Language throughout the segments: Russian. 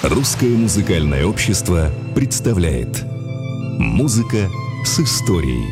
Русское музыкальное общество представляет «Музыка с историей».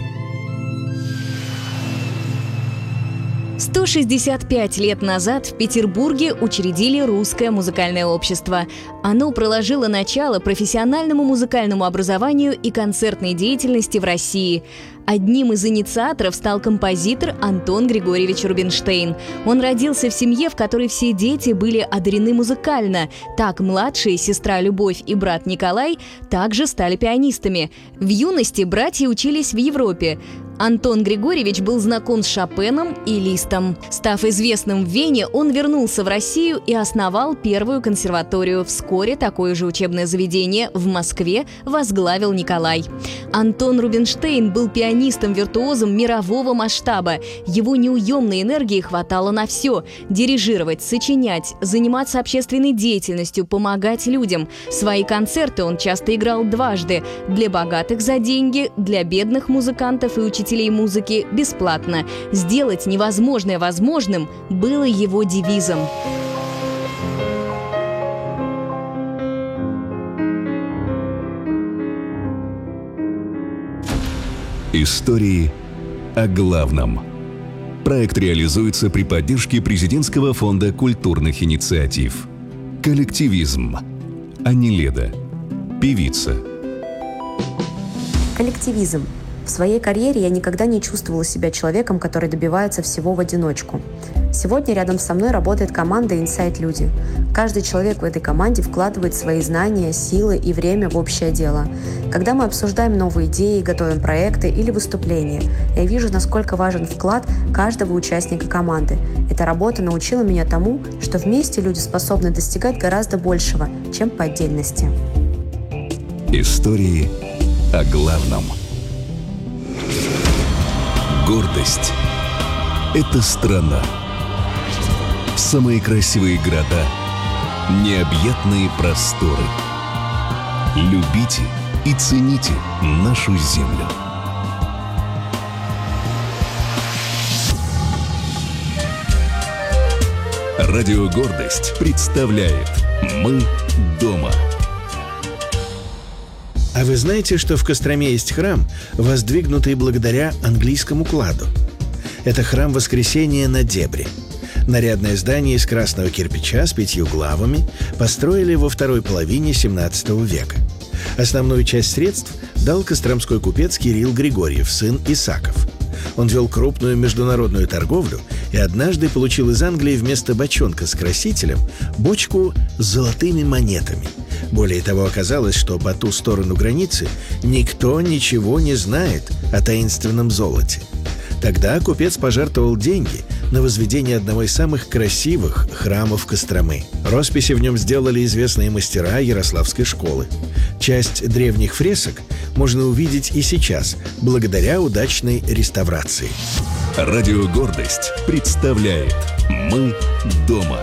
165 лет назад в Петербурге учредили Русское музыкальное общество. Оно проложило начало профессиональному музыкальному образованию и концертной деятельности в России. Одним из инициаторов стал композитор Антон Григорьевич Рубинштейн. Он родился в семье, в которой все дети были одарены музыкально. Так младшая сестра Любовь и брат Николай также стали пианистами. В юности братья учились в Европе. Антон Григорьевич был знаком с Шопеном и Листом. Став известным в Вене, он вернулся в Россию и основал первую консерваторию. Вскоре такое же учебное заведение в Москве возглавил Николай. Антон Рубинштейн был пианистом-виртуозом мирового масштаба. Его неуемной энергии хватало на все – дирижировать, сочинять, заниматься общественной деятельностью, помогать людям. Свои концерты он часто играл дважды – для богатых за деньги, для бедных музыкантов и учителей музыки бесплатно. Сделать невозможное возможным было его девизом. Истории о главном. Проект реализуется при поддержке Президентского фонда культурных инициатив. Коллективизм. Аниледа. Певица. Коллективизм. В своей карьере я никогда не чувствовала себя человеком, который добивается всего в одиночку. Сегодня рядом со мной работает команда Insight Люди. Каждый человек в этой команде вкладывает свои знания, силы и время в общее дело. Когда мы обсуждаем новые идеи, готовим проекты или выступления, я вижу, насколько важен вклад каждого участника команды. Эта работа научила меня тому, что вместе люди способны достигать гораздо большего, чем по отдельности. Истории о главном. Гордость – это страна. Самые красивые города, необъятные просторы. Любите и цените нашу землю. Радио «Гордость» представляет «Мы дома». А вы знаете, что в Костроме есть храм, воздвигнутый благодаря английскому кладу? Это храм Воскресения на Дебре. Нарядное здание из красного кирпича с 5 главами построили во второй половине XVII века. Основную часть средств дал костромской купец Кирилл Григорьев, сын Исаков. Он вел крупную международную торговлю и однажды получил из Англии вместо бочонка с красителем бочку с золотыми монетами. Более того, оказалось, что по ту сторону границы никто ничего не знает о таинственном золоте. Тогда купец пожертвовал деньги на возведение одного из самых красивых храмов Костромы. Росписи в нем сделали известные мастера Ярославской школы. Часть древних фресок можно увидеть и сейчас, благодаря удачной реставрации. Радио «Гордость» представляет «Мы дома».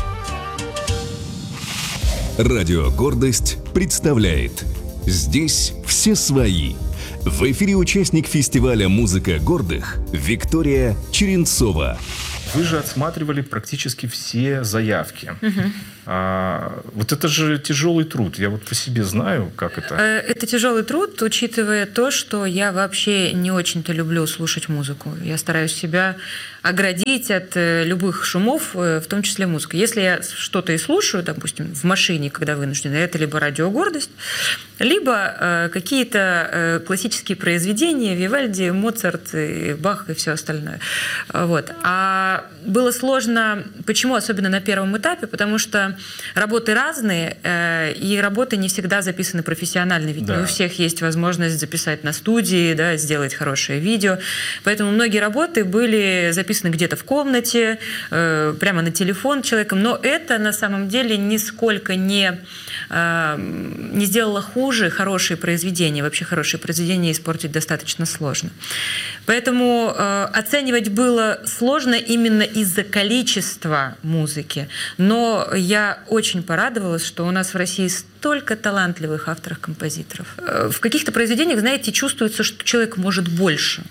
Радио «Гордость» представляет «Здесь все свои». В эфире участник фестиваля «Музыка гордых» Виктория Черенцова. Вы же отсматривали практически все заявки. Вот это же тяжелый труд. Я вот по себе знаю, как это. Это тяжелый труд, учитывая то, что я вообще не очень-то люблю слушать музыку. Я стараюсь себя оградить от любых шумов, в том числе музыку. Если я что-то и слушаю, допустим, в машине, когда вынуждена, это либо радио «Гордость», либо какие-то классические произведения, Вивальди, Моцарт, Бах и все остальное. Вот. А было сложно, почему, особенно на первом этапе, потому что работы разные, и работы не всегда записаны профессионально, ведь не у всех есть возможность записать на студии, да, сделать хорошее видео. Поэтому многие работы были записаны где-то в комнате, прямо на телефон человеком, но это на самом деле нисколько не сделало хуже хорошие произведения. Вообще хорошие произведения испортить достаточно сложно. Поэтому оценивать было сложно именно из-за количества музыки. Но я очень порадовалась, что у нас в России столько талантливых авторов-композиторов. В каких-то произведениях, знаете, чувствуется, что человек может больше.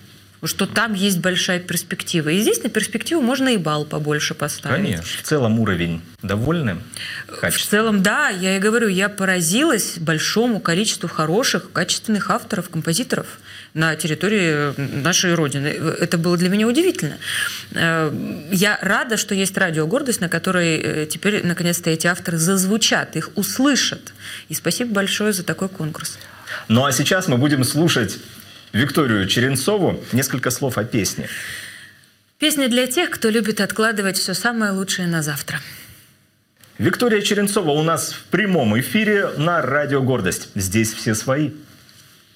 что там есть большая перспектива. И здесь на перспективу можно и балл побольше поставить. Конечно. В целом уровень довольны? В целом, да. Я и говорю, я поразилась большому количеству хороших, качественных авторов, композиторов на территории нашей Родины. Это было для меня удивительно. Я рада, что есть радио «Гордость», на которой теперь, наконец-то, эти авторы зазвучат, их услышат. И спасибо большое за такой конкурс. Ну а сейчас мы будем слушать Викторию Черенцову. Несколько слов о песне. Песня для тех, кто любит откладывать все самое лучшее на завтра. Виктория Черенцова у нас в прямом эфире на радио «Гордость». Здесь все свои.